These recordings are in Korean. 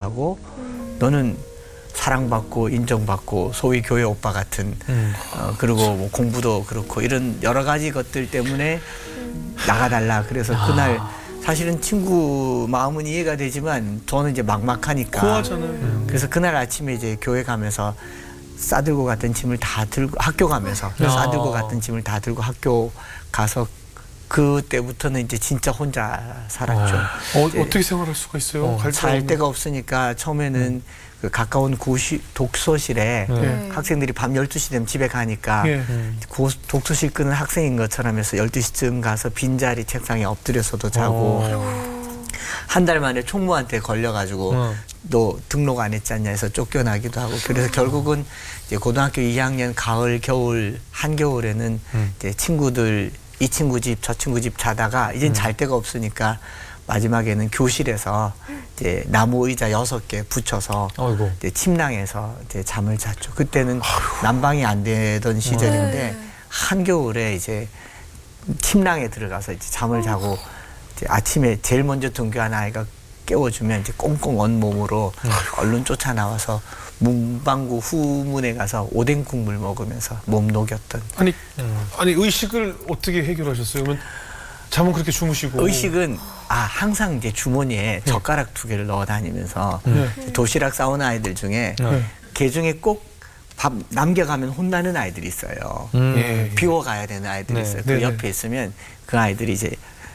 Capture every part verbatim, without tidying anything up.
하고 너는 사랑받고 인정받고 소위 교회 오빠 같은 음. 어, 그리고 뭐 공부도 그렇고 이런 여러 가지 것들 때문에 나가달라. 그래서 아. 그날 사실은 친구 마음은 이해가 되지만 저는 이제 막막하니까. 고하잖아요. 음. 그래서 그날 아침에 이제 교회 가면서 싸들고 갔던 짐을 다 들고 학교 가면서 야. 싸들고 갔던 짐을 다 들고 학교 가서 그때부터는 이제 진짜 혼자 살았죠. 어, 이제 어떻게 생활할 수가 있어요? 어, 갈 살 데가 데가 없으니까 처음에는 음. 그 가까운 고시, 독서실에 네. 학생들이 밤 열두 시 되면 집에 가니까 예. 음. 고, 독서실 끄는 학생인 것처럼 해서 열두 시쯤 가서 빈자리 책상에 엎드려서도 자고 어. 한 달 만에 총무한테 걸려가지고 어. 너 등록 안 했지 않냐 해서 쫓겨나기도 하고 그래서 결국은 이제 고등학교 이 학년 가을 겨울 한겨울에는 음. 이제 친구들 이 친구 집 저 친구 집 자다가 이젠 음. 잘 데가 없으니까 마지막에는 교실에서 이제 나무 의자 여섯 개 붙여서 아이고. 이제 침낭에서 이제 잠을 잤죠. 그때는 난방이 안 되던 시절인데 한겨울에 이제 침낭에 들어가서 이제 잠을 자고 이제 아침에 제일 먼저 등교한 아이가 깨워주면 이제 꽁꽁 언 몸으로 얼른 쫓아 나와서 문방구 후문에 가서 오뎅 국물 먹으면서 몸 녹였던. 아니, 음. 아니 의식을 어떻게 해결하셨어요? 그러면 잠은 그렇게 주무시고. 의식은 아 항상 이제 주머니에 젓가락 두 개를 넣어 다니면서 네. 도시락 싸온 아이들 중에 네. 걔 중에 꼭 밥 남겨가면 혼나는 아이들이 있어요. 음. 예. 비워가야 되는 아이들이 네. 있어요. 네, 그 네. 옆에 있으면 그 아이들이 이제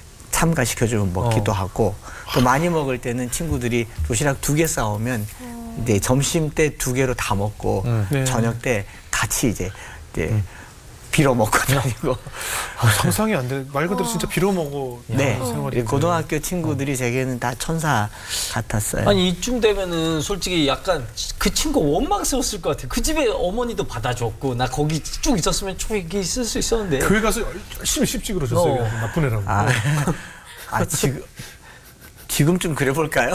참가시켜주면 먹기도 어. 하고 또 많이 먹을 때는 친구들이 도시락 두 개 싸오면 이제 점심 때 두 개로 다 먹고 음. 네. 저녁 때 같이 이제, 이제 빌어 먹고 다니고 아, 상상이 안 돼. 말 그대로 진짜 빌어먹어. 네 생활이. 고등학교 친구들이 제게는 다 천사 같았어요. 아니 이쯤 되면은 솔직히 약간 그 친구 원망스러웠을 것 같아요. 그 집에 어머니도 받아줬고 나 거기 쭉 있었으면 초기 있을 수 있었는데. 교회 가서 열심히 씹지 그러셨어요. 어. 나쁜 애라고. 아, 아 지금 지금쯤 그래볼까요?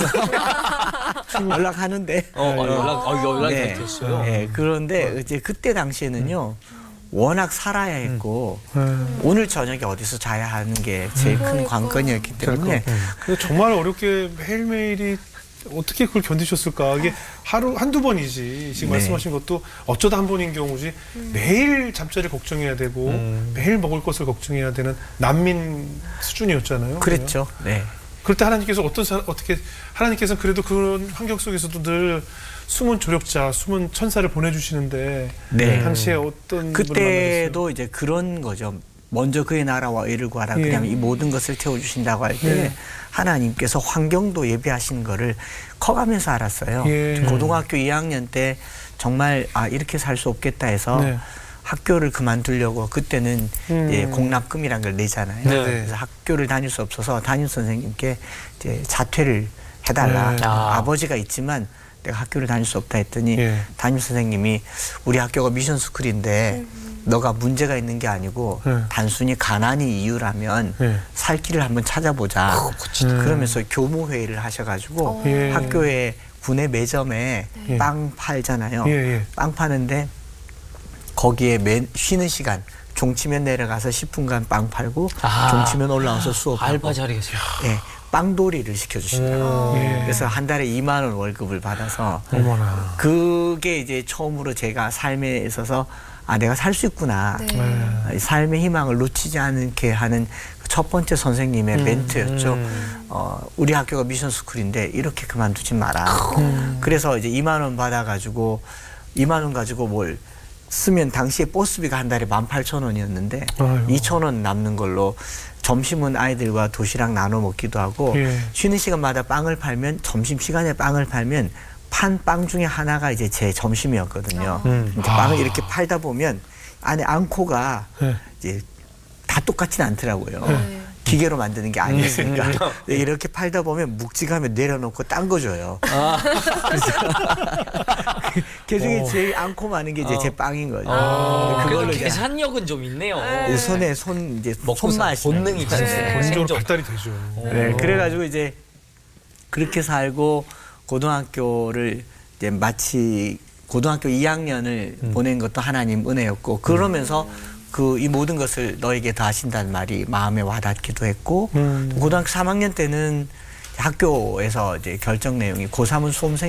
연락하는데. 어, 어, 연락 어, 연락이 네. 됐어요. 네, 그런데 이제 그때 당시에는요. 워낙 살아야 했고 음. 오늘 저녁에 어디서 자야 하는 게 제일 큰 관건이었기 때문에 근데 정말 어렵게 매일매일이 어떻게 그걸 견디셨을까? 이게 하루 한두 번이지. 지금 네. 말씀하신 것도 어쩌다 한 번인 경우지. 매일 잠자리를 걱정해야 되고 음. 매일 먹을 것을 걱정해야 되는 난민 수준이었잖아요. 그랬죠. 네. 그럴 때 하나님께서 어떤 사, 어떻게 하나님께서는 그래도 그런 환경 속에서도 늘 숨은 조력자, 숨은 천사를 보내주시는데 네. 당시에 어떤 그때도 이제 그런 거죠. 먼저 그의 나라와 의를 구하라. 예. 그냥 이 모든 것을 채워주신다고 할 때 예. 하나님께서 환경도 예비하신 거를 커가면서 알았어요. 예. 고등학교 이 학년 때 정말 아 이렇게 살 수 없겠다 해서 네. 학교를 그만두려고 그때는 음. 이제 공납금이란 걸 내잖아요. 네. 그래서 학교를 다닐 수 없어서 담임 선생님께 이제 자퇴를 해달라. 네. 아. 아버지가 있지만 내가 학교를 다닐 수 없다 했더니 예. 담임 선생님이 우리 학교가 미션 스쿨인데 너가 문제가 있는 게 아니고 네. 단순히 가난이 이유라면 예. 살 길을 한번 찾아보자. 음. 그러면서 교무회의를 하셔가지고 예. 학교에 구내 매점에 예. 빵 팔잖아요. 예, 예. 빵 파는데 거기에 맨 쉬는 시간 종치면 내려가서 십 분간 빵 팔고 아. 종치면 올라와서 수업하고 알바 자리가 있어요. 예, 빵돌이를 시켜주시더라고요. 예. 그래서 한 달에 이만 원 월급을 받아서 어머나. 그게 이제 처음으로 제가 삶에 있어서 아 내가 살 수 있구나. 네. 삶의 희망을 놓치지 않게 하는 첫 번째 선생님의 음, 멘트였죠. 음. 어, 우리 학교가 미션 스쿨인데 이렇게 그만두지 마라. 음. 그래서 이제 이만 원 받아가지고 이만 원 가지고 뭘 쓰면 당시에 버스비가 한 달에 만 팔천 원이었는데 아이고. 이천 원 남는 걸로 점심은 아이들과 도시락 나눠 먹기도 하고 예. 쉬는 시간마다 빵을 팔면 점심 시간에 빵을 팔면 판 빵 중에 하나가 이제 제 점심이었거든요. 음. 이제 아. 빵을 이렇게 팔다 보면 안에 앙코가 예. 이제 다 똑같진 않더라고요. 네. 기계로 만드는 게 아니었으니까 음. 이렇게 팔다 보면 묵직하면 내려놓고 딴 거 줘요. 아. 그 중에 어. 제일 앙코 많은 게 이제 어. 제 빵인 거죠. 아. 그걸로 그래도 이제 계산력은 좀 있네요. 이 손에 손 이제 먹고 사- 손맛이 본능이 나요. 있어요. 네. 본적으로 생존. 발달이 되죠. 네, 어. 그래가지고 이제 그렇게 살고 고등학교를 이제 마치 고등학교 이 학년을 음. 보낸 것도 하나님 은혜였고 그러면서 그 이 모든 것을 너에게 다 하신다는 말이 마음에 와닿기도 했고 음. 고등학교 삼 학년 때는 학교에서 이제 결정 내용이 고삼은 수험생